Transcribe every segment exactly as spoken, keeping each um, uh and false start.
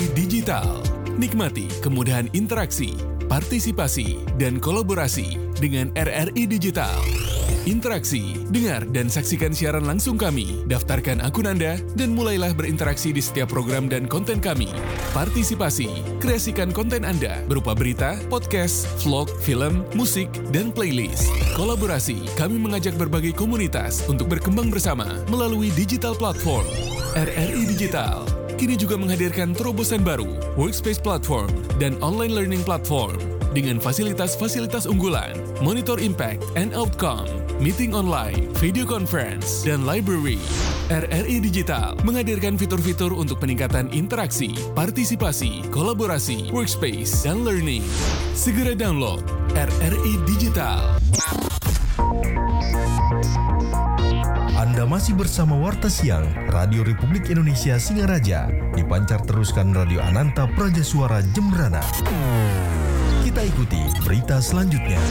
I Digital. Nikmati kemudahan interaksi, partisipasi, dan kolaborasi dengan R R I Digital. Interaksi, dengar dan saksikan siaran langsung kami, daftarkan akun Anda, dan mulailah berinteraksi di setiap program dan konten kami. Partisipasi, kreasikan konten Anda berupa berita, podcast, vlog, film, musik, dan playlist. Kolaborasi, kami mengajak berbagai komunitas untuk berkembang bersama melalui digital platform. R R I Digital kini juga menghadirkan terobosan baru, workspace platform, dan online learning platform dengan fasilitas-fasilitas unggulan, monitor impact and outcome, meeting online, video conference, dan library. R R I Digital menghadirkan fitur-fitur untuk peningkatan interaksi, partisipasi, kolaborasi, workspace, dan learning. Segera download R R I Digital. Anda masih bersama Warta Siang, Radio Republik Indonesia Singaraja, dipancar teruskan Radio Ananta Praja Suara Jembrana. Kita ikuti berita selanjutnya.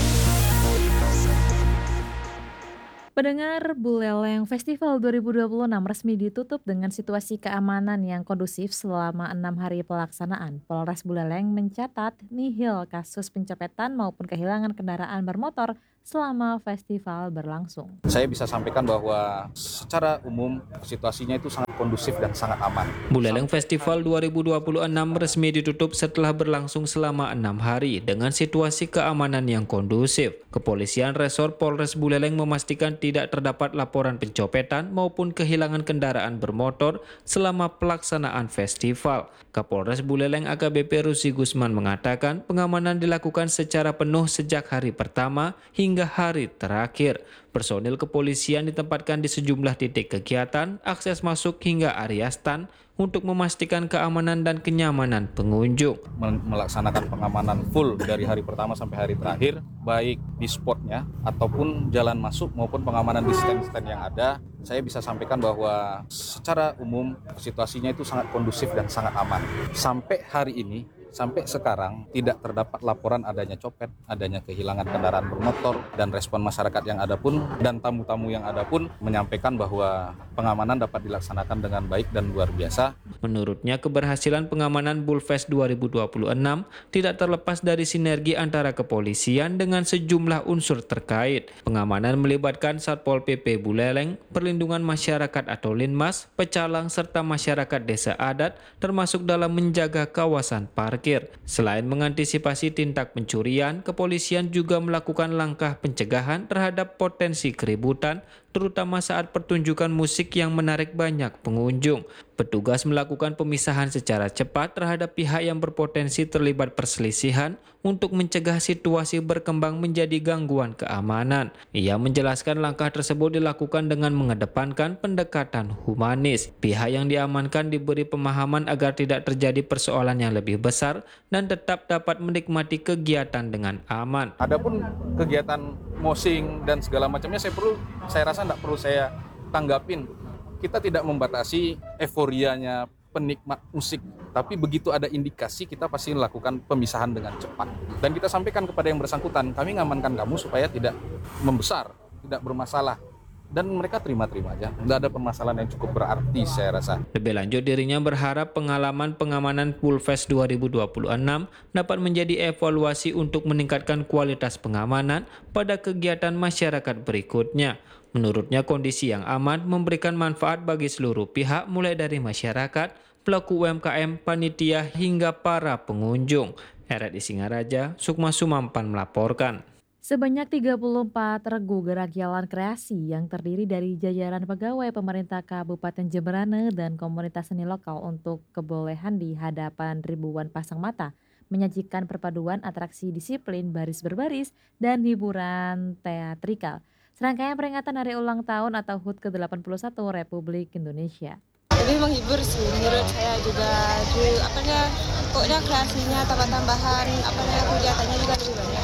Pendengar, Buleleng Festival dua ribu dua puluh enam resmi ditutup dengan situasi keamanan yang kondusif selama enam hari pelaksanaan. Polres Buleleng mencatat nihil kasus pencopetan maupun kehilangan kendaraan bermotor selama festival berlangsung. Saya bisa sampaikan bahwa secara umum situasinya itu sangat kondusif dan sangat aman. Buleleng Festival dua ribu dua puluh enam resmi ditutup setelah berlangsung selama enam hari dengan situasi keamanan yang kondusif. Kepolisian Resor Polres Buleleng memastikan tidak terdapat laporan pencopetan maupun kehilangan kendaraan bermotor selama pelaksanaan festival. Kapolres Buleleng A K B P Rusi Gusman mengatakan pengamanan dilakukan secara penuh sejak hari pertama hingga hari terakhir. Personil kepolisian ditempatkan di sejumlah titik kegiatan, akses masuk hingga area stand untuk memastikan keamanan dan kenyamanan pengunjung. Melaksanakan pengamanan full dari hari pertama sampai hari terakhir, baik di spotnya ataupun jalan masuk maupun pengamanan di stand-stand yang ada. Saya bisa sampaikan bahwa secara umum situasinya itu sangat kondusif dan sangat aman. Sampai hari ini, sampai sekarang tidak terdapat laporan adanya copet, adanya kehilangan kendaraan bermotor, dan respon masyarakat yang ada pun dan tamu-tamu yang ada pun menyampaikan bahwa pengamanan dapat dilaksanakan dengan baik dan luar biasa. Menurutnya, keberhasilan pengamanan Bulfest dua ribu dua puluh enam tidak terlepas dari sinergi antara kepolisian dengan sejumlah unsur terkait. Pengamanan melibatkan Satpol P P Buleleng, Perlindungan Masyarakat atau Linmas, Pecalang, serta masyarakat desa adat, termasuk dalam menjaga kawasan parkir. Selain mengantisipasi tindak pencurian, kepolisian juga melakukan langkah pencegahan terhadap potensi keributan, terutama saat pertunjukan musik yang menarik banyak pengunjung. Petugas melakukan pemisahan secara cepat terhadap pihak yang berpotensi terlibat perselisihan untuk mencegah situasi berkembang menjadi gangguan keamanan. Ia menjelaskan langkah tersebut dilakukan dengan mengedepankan pendekatan humanis. Pihak yang diamankan diberi pemahaman agar tidak terjadi persoalan yang lebih besar dan tetap dapat menikmati kegiatan dengan aman. Adapun kegiatan mosing dan segala macamnya saya perlu saya rasa tidak perlu saya tanggapin. Kita tidak membatasi euforianya penikmat musik, tapi begitu ada indikasi kita pasti melakukan pemisahan dengan cepat. Dan kita sampaikan kepada yang bersangkutan, kami ngamankan kamu supaya tidak membesar, tidak bermasalah. Dan mereka terima-terima aja, nggak ada permasalahan yang cukup berarti saya rasa. Lebih lanjut, dirinya berharap pengalaman pengamanan Bulfest dua ribu dua puluh enam dapat menjadi evaluasi untuk meningkatkan kualitas pengamanan pada kegiatan masyarakat berikutnya. Menurutnya, kondisi yang aman memberikan manfaat bagi seluruh pihak, mulai dari masyarakat, pelaku U M K M, panitia, hingga para pengunjung. R R I Singaraja, Sukma Sumampan melaporkan. Sebanyak tiga puluh empat regu gerak jalan kreasi yang terdiri dari jajaran pegawai pemerintah Kabupaten Jemberana dan komunitas seni lokal untuk kebolehan di hadapan ribuan pasang mata menyajikan perpaduan atraksi disiplin baris berbaris dan hiburan teatrikal. Serangkaian peringatan hari ulang tahun atau H U T ke delapan puluh satu Republik Indonesia. Lebih menghibur sih menurut saya juga, di apanya pokoknya kreasinya tambah-tambahan apanya kegiatannya juga lebih banyak.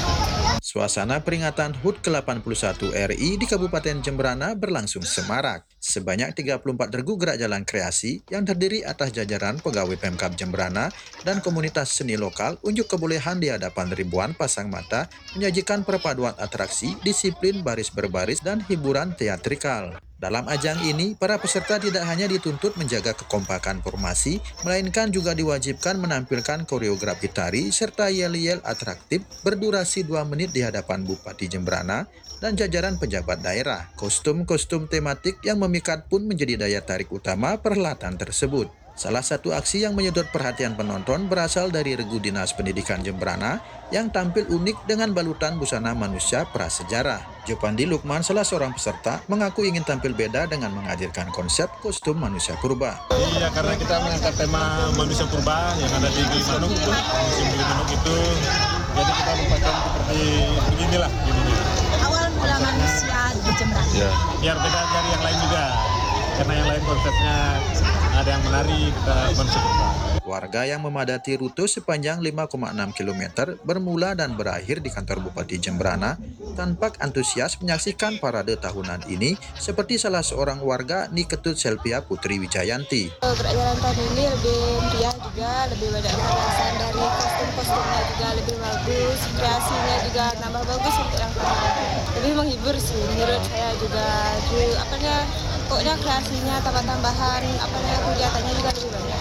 Suasana peringatan H U T ke delapan puluh satu R I di Kabupaten Jemberana berlangsung semarak. Sebanyak tiga puluh empat regu gerak jalan kreasi yang terdiri atas jajaran pegawai Pemkab Jemberana dan komunitas seni lokal unjuk kebolehan di hadapan ribuan pasang mata menyajikan perpaduan atraksi, disiplin baris berbaris, dan hiburan teatrikal. Dalam ajang ini, para peserta tidak hanya dituntut menjaga kekompakan formasi, melainkan juga diwajibkan menampilkan koreografi tari serta yel-yel atraktif berdurasi dua menit di hadapan Bupati Jemberana dan jajaran pejabat daerah. Kostum-kostum tematik yang memikat pun menjadi daya tarik utama perhelatan tersebut. Salah satu aksi yang menyedot perhatian penonton berasal dari regu Dinas Pendidikan Jemberana yang tampil unik dengan balutan busana manusia prasejarah. Jopandi Lukman, salah seorang peserta, mengaku ingin tampil beda dengan menghadirkan konsep kostum manusia purba. Iya, karena kita mengangkat tema manusia purba yang ada di Gilimanuk itu, musim Gilimanuk itu, jadi kita lupakan seperti beginilah. Begini. Awal mula manusia di Jemberana. Ya. Biar beda dari yang lain juga, karena yang lain konsepnya ada yang menari, kita manusia purba. Warga yang memadati rute sepanjang lima koma enam kilometer bermula dan berakhir di kantor Bupati Jemberana tampak antusias menyaksikan parade tahunan ini seperti salah seorang warga Niketut Selvia Putri Wijayanti. Perjalanan tahun ini lebih meriah juga, lebih banyak variasi dari kostum-kostumnya juga lebih bagus, kreasinya juga nambah bagus untuk yang tahun. Lebih menghibur sih menurut saya juga. Apanya, pokoknya kreasinya tambah-tambahan, apanya kegiatannya juga lebih banyak.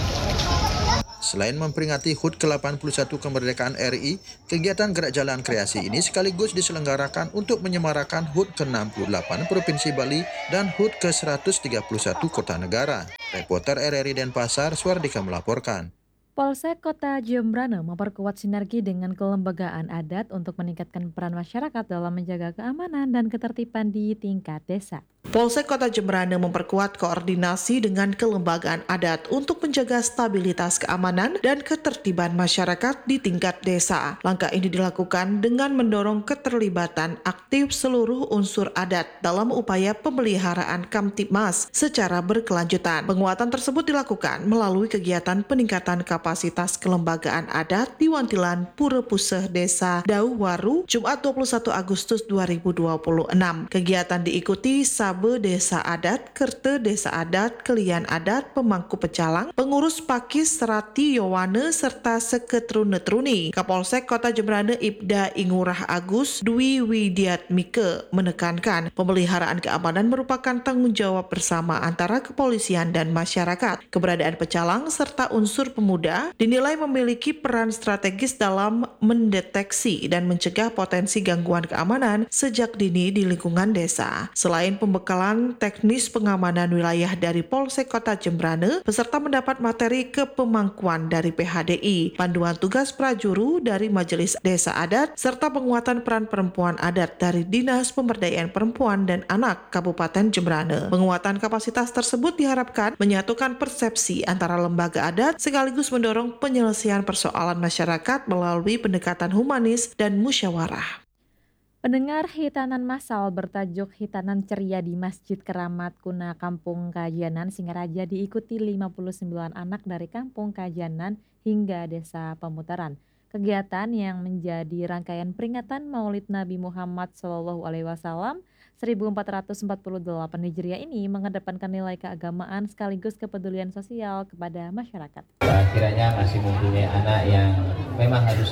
Selain memperingati H U T ke delapan puluh satu kemerdekaan R I, kegiatan Gerak Jalan Kreasi ini sekaligus diselenggarakan untuk menyemarakan H U T ke enam puluh delapan Provinsi Bali dan H U T ke seratus tiga puluh satu Kota Negara. Reporter R R I Denpasar, Suardika melaporkan. Polsek Kota Jemberana memperkuat sinergi dengan kelembagaan adat untuk meningkatkan peran masyarakat dalam menjaga keamanan dan ketertiban di tingkat desa. Polsek Kota Jemberana memperkuat koordinasi dengan kelembagaan adat untuk menjaga stabilitas keamanan dan ketertiban masyarakat di tingkat desa. Langkah ini dilakukan dengan mendorong keterlibatan aktif seluruh unsur adat dalam upaya pemeliharaan Kamtibmas secara berkelanjutan. Penguatan tersebut dilakukan melalui kegiatan peningkatan kapasitas kapasitas kelembagaan adat di Wantilan Pura Puseh Desa Dauwaru, Jumat dua puluh satu Agustus dua ribu dua puluh enam. Kegiatan diikuti Sabe Desa Adat, Kerte Desa Adat, Kelian Adat, Pemangku Pecalang, Pengurus Pakis Serati Yowane, serta Seketrune-truni. Kapolsek Kota Jemberana Ibda Ingurah Agus Dwi Widiatmike menekankan pemeliharaan keamanan merupakan tanggung jawab bersama antara kepolisian dan masyarakat. Keberadaan pecalang serta unsur pemuda dinilai memiliki peran strategis dalam mendeteksi dan mencegah potensi gangguan keamanan sejak dini di lingkungan desa. Selain pembekalan teknis pengamanan wilayah dari Polsek Kota Jemberana, peserta mendapat materi kepemangkuan dari P H D I, panduan tugas prajuru dari Majelis Desa Adat, serta penguatan peran perempuan adat dari Dinas Pemberdayaan Perempuan dan Anak Kabupaten Jemberana. Penguatan kapasitas tersebut diharapkan menyatukan persepsi antara lembaga adat sekaligus mendorong penyelesaian persoalan masyarakat melalui pendekatan humanis dan musyawarah. Pendengar, hitanan massal bertajuk Hitanan Ceria di Masjid Keramat Kuna Kampung Kajanan Singaraja diikuti lima puluh sembilan anak dari Kampung Kajanan hingga Desa Pemutaran. Kegiatan yang menjadi rangkaian peringatan Maulid Nabi Muhammad Shallallahu Alaihi Wasallam seribu empat ratus empat puluh delapan Hijriah ini mengedepankan nilai keagamaan sekaligus kepedulian sosial kepada masyarakat. Kiranya masih mempunyai anak yang memang harus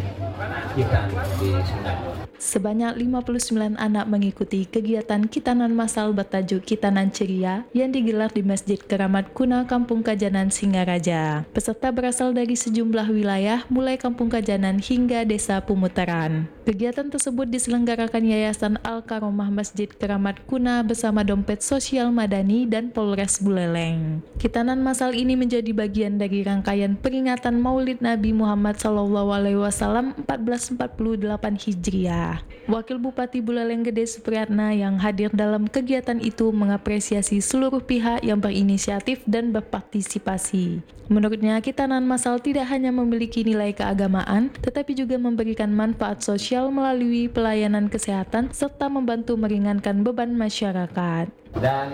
dihitan, disunat. Sebanyak lima puluh sembilan anak mengikuti kegiatan khitanan massal bertajuk Hitanan Ceria yang digelar di Masjid Keramat Kuna Kampung Kajanan Singaraja. Peserta berasal dari sejumlah wilayah mulai Kampung Kajanan hingga Desa Pemutaran. Kegiatan tersebut diselenggarakan Yayasan Al-Karomah Masjid Keramat Kuna bersama Dompet Sosial Madani dan Polres Buleleng. Khitanan massal ini menjadi bagian dari rangkaian peringatan Maulid Nabi Muhammad Shallallahu Alaihi Wasallam seribu empat ratus empat puluh delapan Hijriah. Wakil Bupati Buleleng Gede Supriyatna yang hadir dalam kegiatan itu mengapresiasi seluruh pihak yang berinisiatif dan berpartisipasi. Menurutnya, khitanan massal tidak hanya memiliki nilai keagamaan, tetapi juga memberikan manfaat sosial melalui pelayanan kesehatan serta membantu meringankan beban masyarakat. Dan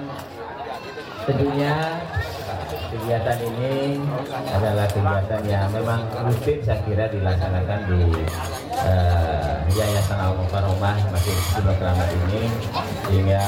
tentunya kegiatan ini adalah kegiatan yang memang rutin saya kira dilaksanakan di uh, Yayasan Al-Karomah Masjid Keramat ini, sehingga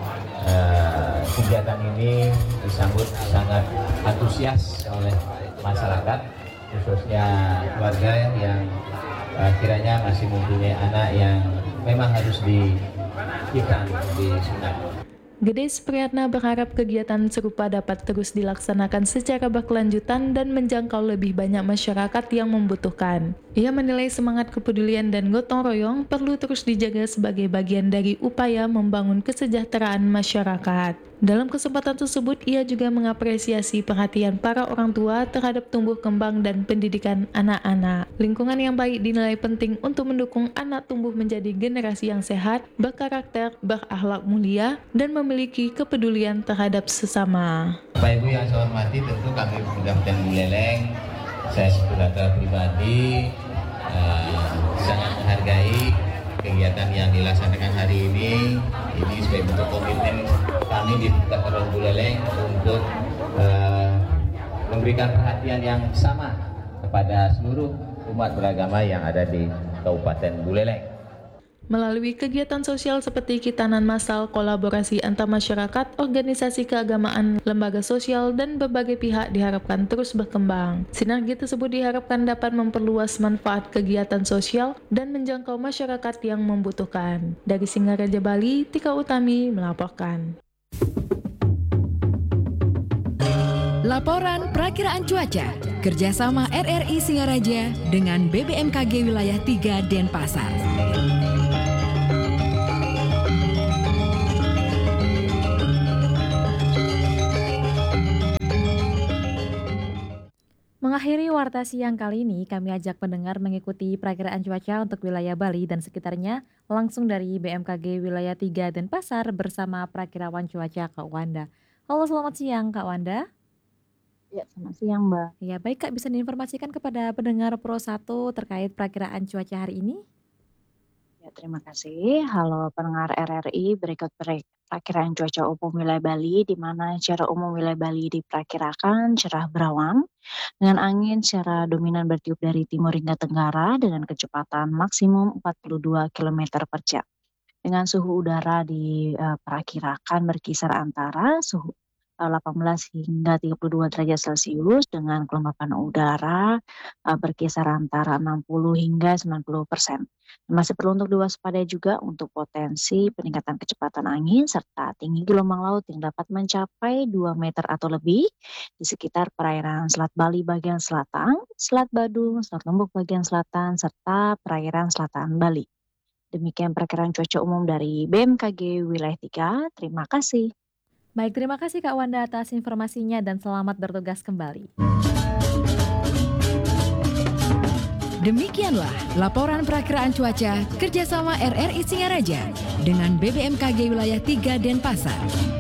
uh, kegiatan ini disambut sangat antusias oleh masyarakat, khususnya keluarga yang uh, kiranya masih mempunyai anak yang memang harus dihitan, disunat. Gede Supriyatna berharap kegiatan serupa dapat terus dilaksanakan secara berkelanjutan dan menjangkau lebih banyak masyarakat yang membutuhkan. Ia menilai semangat kepedulian dan gotong royong perlu terus dijaga sebagai bagian dari upaya membangun kesejahteraan masyarakat. Dalam kesempatan tersebut, ia juga mengapresiasi perhatian para orang tua terhadap tumbuh kembang dan pendidikan anak-anak. Lingkungan yang baik dinilai penting untuk mendukung anak tumbuh menjadi generasi yang sehat, berkarakter, berakhlak mulia, dan memiliki kepedulian terhadap sesama. Bapak Ibu yang saya hormati, tentu kami Kabupaten Buleleng, saya sebagai pribadi eh, sangat menghargai kegiatan yang dilaksanakan hari ini. Ini sebagai bentuk komitmen kami di Kabupaten Buleleng untuk uh, memberikan perhatian yang sama kepada seluruh umat beragama yang ada di Kabupaten Buleleng. Melalui kegiatan sosial seperti khitanan massal, kolaborasi antar masyarakat, organisasi keagamaan, lembaga sosial, dan berbagai pihak diharapkan terus berkembang. Sinergi tersebut diharapkan dapat memperluas manfaat kegiatan sosial dan menjangkau masyarakat yang membutuhkan. Dari Singaraja, Bali, Tika Utami melaporkan. Laporan Perakiraan Cuaca kerjasama R R I Singaraja dengan B B M K G Wilayah tiga Denpasar. Mengakhiri warta siang kali ini, kami ajak pendengar mengikuti perakiraan cuaca untuk wilayah Bali dan sekitarnya langsung dari B M K G Wilayah tiga Denpasar bersama perakirawan cuaca Kak Wanda. Halo, selamat siang Kak Wanda. Ya, selamat siang Mbak. Ya, baik Kak, bisa diinformasikan kepada pendengar Pro satu terkait perakiraan cuaca hari ini? Ya, terima kasih. Halo pendengar R R I, berikut perakiraan cuaca umum wilayah Bali, di mana secara umum wilayah Bali diperkirakan cerah berawan dengan angin secara dominan bertiup dari timur hingga tenggara dengan kecepatan maksimum empat puluh dua kilometer per jam. Dengan suhu udara diperkirakan berkisar antara suhu delapan belas hingga tiga puluh dua derajat Celcius dengan kelembapan udara berkisar antara enam puluh hingga sembilan puluh persen. Masih perlu untuk diwaspadai juga untuk potensi peningkatan kecepatan angin serta tinggi gelombang laut yang dapat mencapai dua meter atau lebih di sekitar perairan Selat Bali bagian selatan, Selat Badung, Selat Lombok bagian selatan, serta perairan selatan Bali. Demikian perakiraan cuaca umum dari B M K G Wilayah tiga. Terima kasih. Baik, terima kasih Kak Wanda atas informasinya dan selamat bertugas kembali. Demikianlah laporan perakiraan cuaca kerjasama R R I Singaraja dengan B B M K G Wilayah tiga Denpasar.